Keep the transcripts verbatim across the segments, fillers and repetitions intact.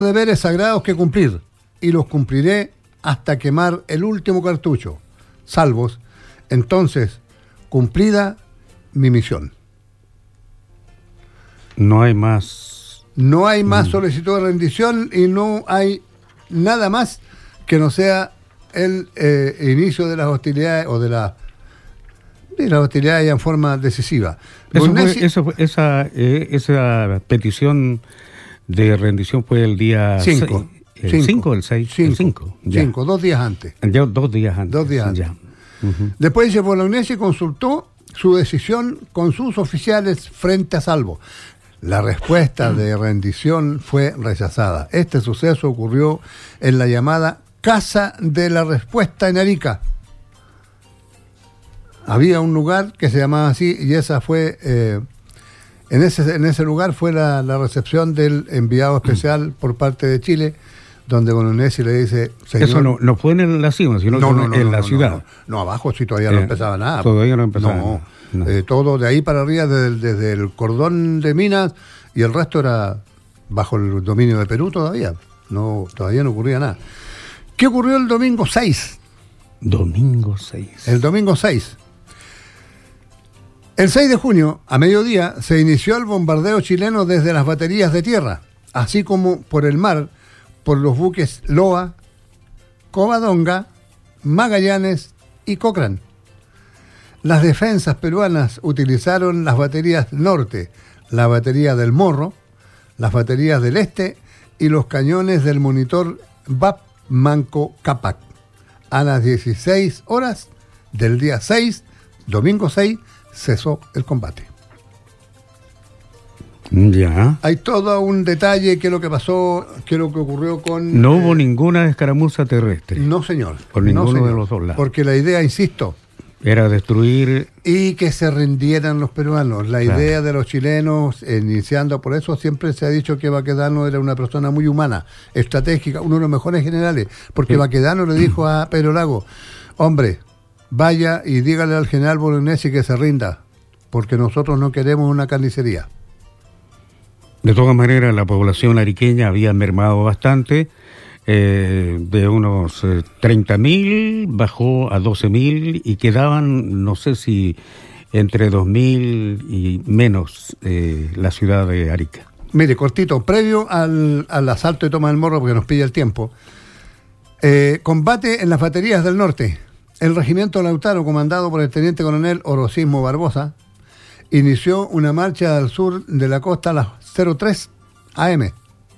deberes sagrados que cumplir, y los cumpliré hasta quemar el último cartucho. Salvos, entonces, cumplida mi misión. No hay más. No hay más mm. solicitud de rendición y no hay nada más que no sea el eh, inicio de las hostilidades o de la de las hostilidades ya en forma decisiva. Eso fue, eso fue, esa, eh, esa petición de rendición fue el día cinco. ¿El cinco o el seis? cinco. cinco, cinco, dos días antes. Ya, dos días antes. Dos días antes. Ya. Uh-huh. Después dice, Bolognesi consultó su decisión con sus oficiales frente a Salvo. La respuesta de rendición fue rechazada. Este suceso ocurrió en la llamada Casa de la Respuesta en Arica. Había un lugar que se llamaba así y esa fue, eh, en ese en ese lugar fue la, la recepción del enviado especial por parte de Chile, donde Bolognesi le dice... Señor, eso no, no fue en la cima, sino no, no, no, en no, la no, ciudad. No, no, no, abajo sí todavía eh, no empezaba nada. Todavía no empezaba no, nada. No. Eh, todo de ahí para arriba, desde, desde el cordón de minas, y el resto era bajo el dominio de Perú todavía. No, todavía no ocurría nada. ¿Qué ocurrió el domingo seis? Domingo seis. El domingo seis. El seis de junio, a mediodía, se inició el bombardeo chileno desde las baterías de tierra, así como por el mar, por los buques Loa, Covadonga, Magallanes y Cochrane. Las defensas peruanas utilizaron las baterías norte, la batería del Morro, las baterías del este y los cañones del monitor V A P Manco Cápac. A las dieciséis horas del día seis, domingo seis, cesó el combate. Ya. Hay todo un detalle, qué es lo que pasó, qué es lo que ocurrió con... No hubo eh, ninguna escaramuza terrestre. No, señor. Por ninguno no, señor, de los dos lados. Porque la idea, insisto... Era destruir... Y que se rindieran los peruanos. La claro. idea de los chilenos, iniciando por eso, siempre se ha dicho que Baquedano era una persona muy humana, estratégica, uno de los mejores generales, porque sí. Baquedano le dijo a Pedro Lago, hombre, vaya y dígale al general Bolognesi que se rinda, porque nosotros no queremos una carnicería. De todas maneras, la población ariqueña había mermado bastante, eh, de unos eh, treinta mil bajó a doce mil y quedaban, no sé si entre dos mil y menos eh, la ciudad de Arica. Mire, cortito, previo al, al asalto de Toma del Morro, porque nos pilla el tiempo, eh, combate en las baterías del norte. El regimiento Lautaro, comandado por el teniente coronel Orosismo Barbosa, inició una marcha al sur de la costa a las cero tres a eme.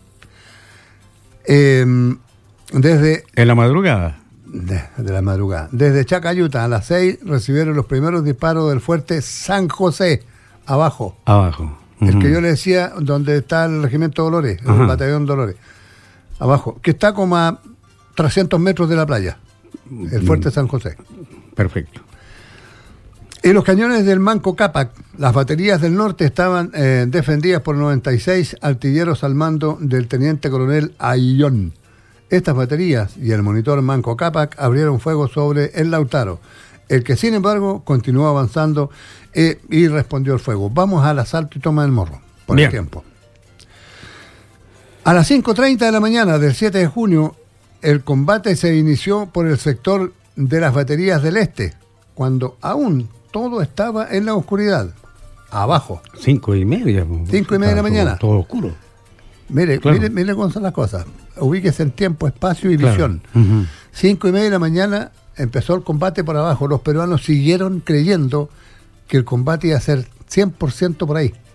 Eh, desde... ¿En la madrugada? De, de la madrugada. Desde Chacayuta a las seis recibieron los primeros disparos del fuerte San José, abajo. Abajo. Uh-huh. El que yo le decía, donde está el regimiento Dolores, el uh-huh. batallón Dolores. Abajo, que está como a trescientos metros de la playa. El fuerte San José. Perfecto. Y los cañones del Manco Cápac, las baterías del norte estaban eh, defendidas por noventa y seis artilleros al mando del teniente coronel Ayllón. Estas baterías y el monitor Manco Cápac abrieron fuego sobre el Lautaro, el que sin embargo continuó avanzando eh, y respondió al fuego. Vamos al asalto y toma del Morro, por Bien. el tiempo. A las cinco treinta de la mañana del siete de junio, el combate se inició por el sector de las baterías del este, cuando aún todo estaba en la oscuridad. Abajo. Cinco y media. Cinco y media de la mañana. Todo, todo oscuro. Mire, claro. mire, mire cómo son las cosas. Ubíquese en tiempo, espacio y claro. visión. Uh-huh. Cinco y media de la mañana empezó el combate por abajo. Los peruanos siguieron creyendo que el combate iba a ser cien por ciento por ahí.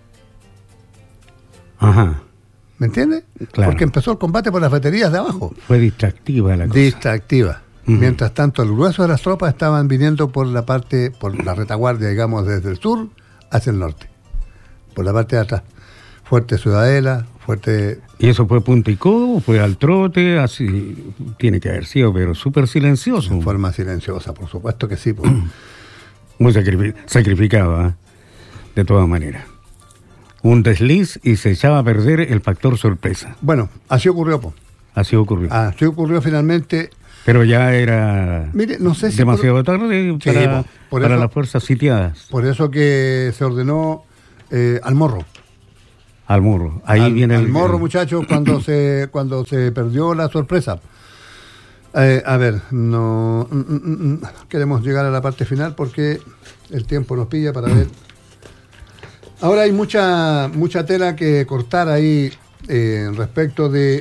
Ajá. ¿Me entiende? Claro. Porque empezó el combate por las baterías de abajo. Fue distractiva la cosa. Distractiva. Uh-huh. Mientras tanto, el grueso de las tropas estaban viniendo por la parte, por la retaguardia, digamos, desde el sur hacia el norte. Por la parte de atrás. Fuerte Ciudadela, fuerte... ¿Y eso fue punto y codo? ¿Fue al trote? Así tiene que haber sido, pero súper silencioso. En forma silenciosa, por supuesto que sí. Pues. Muy sacrific- sacrificado, ¿eh? De todas maneras. Un desliz y se echaba a perder el factor sorpresa. Bueno, así ocurrió, pues. Así ocurrió. Así ocurrió finalmente. Pero ya era Mire, no sé si demasiado por... tarde sí, para, por para eso, las fuerzas sitiadas. Por eso que se ordenó eh, al Morro. Al Morro. Ahí al, viene al el Morro, el... muchachos, cuando se cuando se perdió la sorpresa. Eh, a ver, no mm, mm, mm, queremos llegar a la parte final porque el tiempo nos pilla para ver. Ahora hay mucha mucha tela que cortar ahí eh, respecto de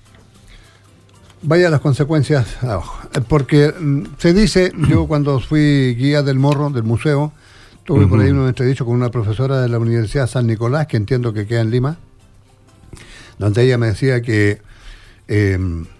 vaya las consecuencias, porque se dice, yo cuando fui guía del Morro, del museo, tuve uh-huh. por ahí un entredicho con una profesora de la Universidad San Nicolás, que entiendo que queda en Lima, donde ella me decía que eh,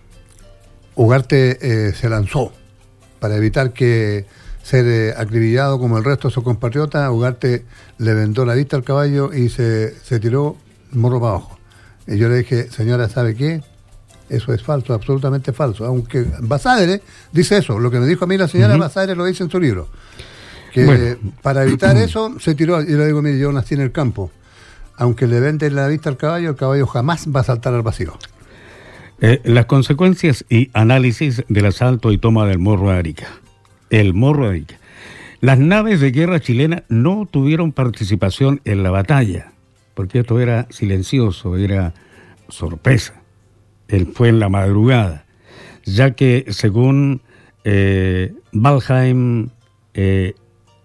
Ugarte eh, se lanzó para evitar que ser eh, acribillado como el resto de sus compatriotas. Ugarte le vendó la vista al caballo y se, se tiró el morro para abajo. Y yo le dije, señora, ¿sabe qué? Eso es falso, absolutamente falso. Aunque Basadre dice eso, lo que me dijo a mí la señora uh-huh. Basadre lo dice en su libro. Que bueno. Para evitar eso se tiró. Y le digo, mire, yo nací en el campo. Aunque le venden la vista al caballo, el caballo jamás va a saltar al vacío. Eh, las consecuencias y análisis del asalto y toma del Morro de Arica. El Morro de Arica. Las naves de guerra chilenas no tuvieron participación en la batalla, porque esto era silencioso, era sorpresa. Él fue en la madrugada, ya que según eh, Valheim eh,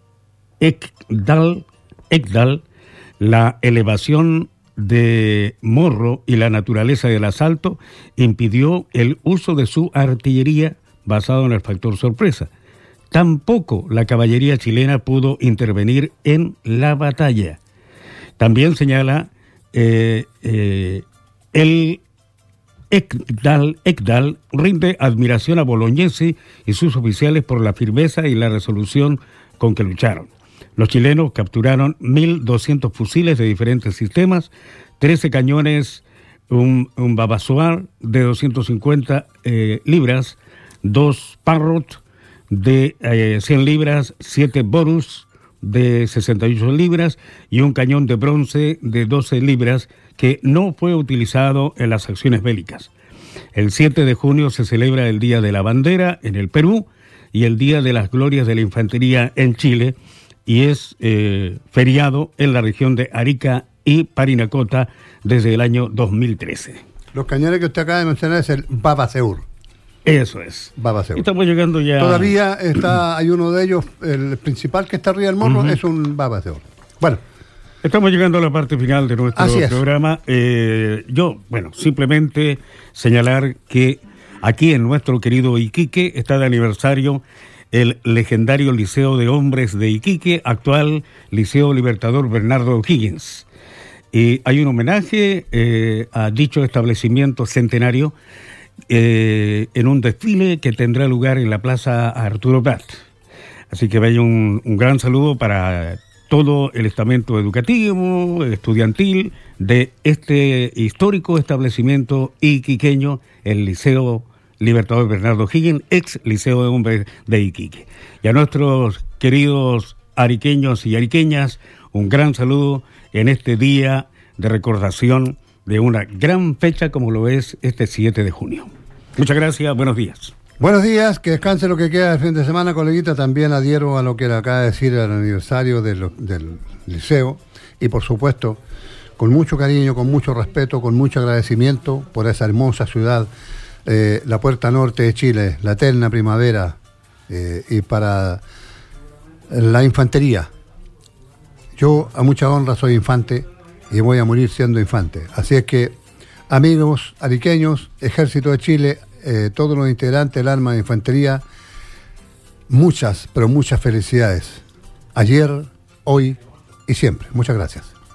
Ekdal, Ekdal, la elevación de Morro y la naturaleza del asalto impidió el uso de su artillería basado en el factor sorpresa. Tampoco la caballería chilena pudo intervenir en la batalla. También señala eh, eh, el Ekdal, Ekdal rinde admiración a Bolognesi y sus oficiales por la firmeza y la resolución con que lucharon. Los chilenos capturaron mil doscientos fusiles de diferentes sistemas, trece cañones, un, un Babasoar de doscientas cincuenta eh, libras, dos Parrot de eh, cien libras, siete Borus de sesenta y ocho libras y un cañón de bronce de doce libras que no fue utilizado en las acciones bélicas. El siete de junio se celebra el Día de la Bandera en el Perú y el Día de las Glorias de la Infantería en Chile, y es eh, feriado en la región de Arica y Parinacota desde el año dos mil trece. Los cañones que usted acaba de mencionar es el Babaseur. Eso es. Babaseur. Estamos llegando ya... Todavía está, hay uno de ellos, el principal que está arriba del morro, uh-huh. es un Babaseur. Bueno. Estamos llegando a la parte final de nuestro programa. Eh, yo, bueno, simplemente señalar que aquí en nuestro querido Iquique está de aniversario el legendario Liceo de Hombres de Iquique, actual Liceo Libertador Bernardo O'Higgins. Y hay un homenaje eh, a dicho establecimiento centenario eh, en un desfile que tendrá lugar en la Plaza Arturo Prat. Así que vaya un, un gran saludo para todo el estamento educativo, estudiantil de este histórico establecimiento iquiqueño, el Liceo Libertador Bernardo Higgins, ex Liceo de Hombres de Iquique. Y a nuestros queridos ariqueños y ariqueñas, un gran saludo en este día de recordación de una gran fecha como lo es este siete de junio. Muchas gracias, buenos días. Buenos días, que descanse lo que queda del fin de semana, coleguita. También adhiero a lo que le acaba de decir el aniversario de lo, del liceo y por supuesto con mucho cariño, con mucho respeto, con mucho agradecimiento por esa hermosa ciudad. Eh, la puerta norte de Chile, la eterna primavera, eh, y para la infantería. Yo a mucha honra soy infante y voy a morir siendo infante. Así es que, amigos ariqueños, Ejército de Chile, eh, todos los integrantes del arma de infantería, muchas, pero muchas felicidades. Ayer, hoy y siempre. Muchas gracias.